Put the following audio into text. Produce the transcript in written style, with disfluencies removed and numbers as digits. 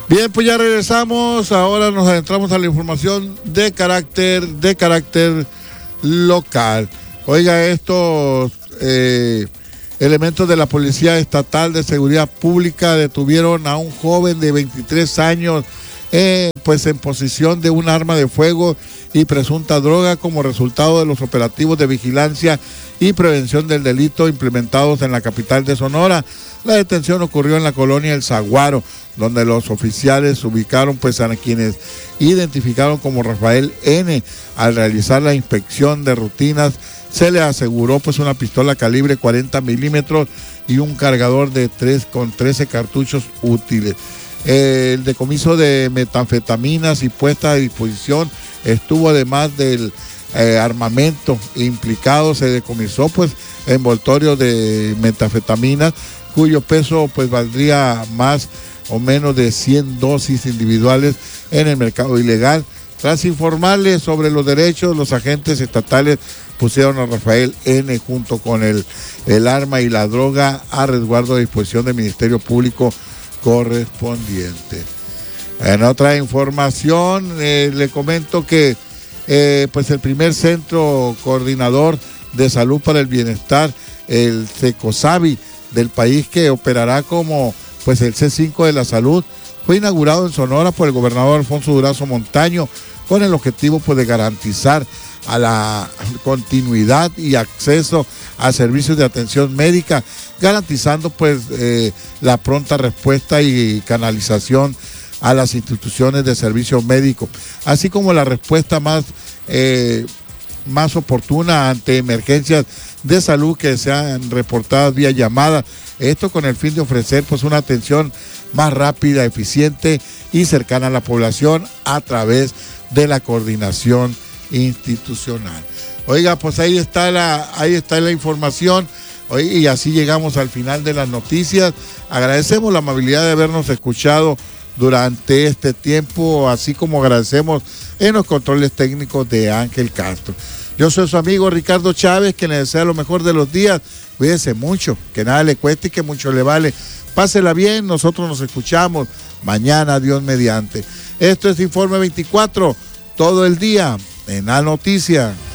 Bien, pues ya regresamos. Ahora nos adentramos a la información de carácter local. Oiga, estos elementos de la Policía Estatal de Seguridad Pública detuvieron a un joven de 23 años pues en posesión de un arma de fuego y presunta droga como resultado de los operativos de vigilancia y prevención del delito implementados en la capital de Sonora. La detención ocurrió en la colonia El Zaguaro, donde los oficiales ubicaron pues a quienes identificaron como Rafael N. Al realizar la inspección de rutinas, se le aseguró pues una pistola calibre 40 milímetros y un cargador con 13 cartuchos útiles. El decomiso de metanfetaminas y puesta a disposición estuvo, además del armamento implicado, se decomisó pues envoltorio de metanfetaminas cuyo peso pues valdría más o menos de 100 dosis individuales en el mercado ilegal. Tras informarles sobre los derechos, los agentes estatales pusieron a Rafael N. junto con el arma y la droga a resguardo de disposición del Ministerio Público correspondiente. En otra información, le comento que pues el primer centro coordinador de salud para el bienestar, el CECOSABI del país, que operará como pues el C5 de la salud, fue inaugurado en Sonora por el gobernador Alfonso Durazo Montaño, con el objetivo pues de garantizar a la continuidad y acceso a servicios de atención médica, garantizando pues la pronta respuesta y canalización a las instituciones de servicio médico, así como la respuesta más oportuna ante emergencias de salud que sean reportadas vía llamada. Esto con el fin de ofrecer pues una atención más rápida, eficiente y cercana a la población a través de la coordinación institucional. Oiga, pues ahí está la información. Y así llegamos al final de las noticias. Agradecemos la amabilidad de habernos escuchado durante este tiempo, así como agradecemos en los controles técnicos de Ángel Castro. Yo soy su amigo Ricardo Chávez, que le desea lo mejor de los días. Cuídese mucho, que nada le cueste y que mucho le vale. Pásela bien, nosotros nos escuchamos mañana, Dios mediante. Esto es Informe 24, todo el día en la noticia.